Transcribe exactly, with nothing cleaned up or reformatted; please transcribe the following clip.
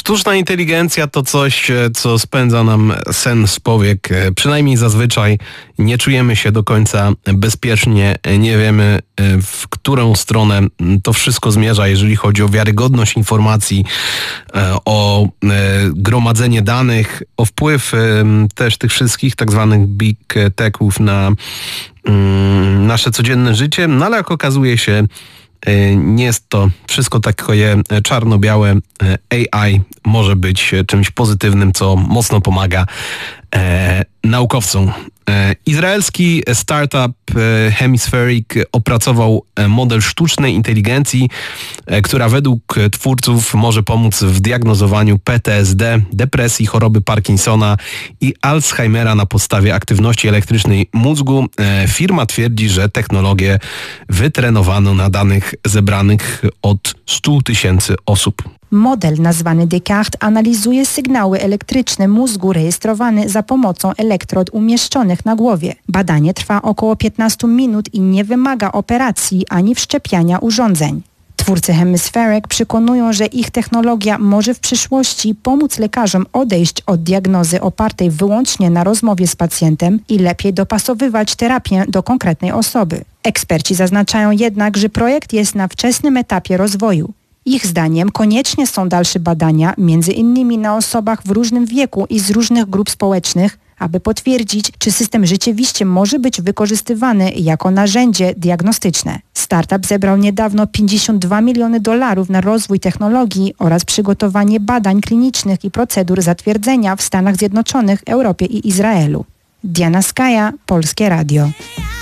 Sztuczna inteligencja to coś, co spędza nam sen z powiek. Przynajmniej zazwyczaj nie czujemy się do końca bezpiecznie. Nie wiemy, w którą stronę to wszystko zmierza, jeżeli chodzi o wiarygodność informacji, o gromadzenie danych, o wpływ też tych wszystkich tak zwanych big techów na nasze codzienne życie. No ale jak okazuje się, nie jest to wszystko takie czarno-białe. A I może być czymś pozytywnym, co mocno pomaga e, naukowcom. E, izraelski startup e, Hemispheric opracował model sztucznej inteligencji, e, która według twórców może pomóc w diagnozowaniu P T S D, depresji, choroby Parkinsona i Alzheimera na podstawie aktywności elektrycznej mózgu. E, firma twierdzi, że technologię wytrenowano na danych zebranych od stu tysięcy osób. Model nazwany Descartes analizuje sygnały elektryczne mózgu rejestrowane za pomocą elektrod umieszczonych na głowie. Badanie trwa około piętnaście minut i nie wymaga operacji ani wszczepiania urządzeń. Twórcy Hemispheric przekonują, że ich technologia może w przyszłości pomóc lekarzom odejść od diagnozy opartej wyłącznie na rozmowie z pacjentem i lepiej dopasowywać terapię do konkretnej osoby. Eksperci zaznaczają jednak, że projekt jest na wczesnym etapie rozwoju. Ich zdaniem koniecznie są dalsze badania, między innymi na osobach w różnym wieku i z różnych grup społecznych, aby potwierdzić, czy system rzeczywiście może być wykorzystywany jako narzędzie diagnostyczne. Startup zebrał niedawno pięćdziesiąt dwa miliony dolarów na rozwój technologii oraz przygotowanie badań klinicznych i procedur zatwierdzenia w Stanach Zjednoczonych, Europie i Izraelu. Diana Skaja, Polskie Radio.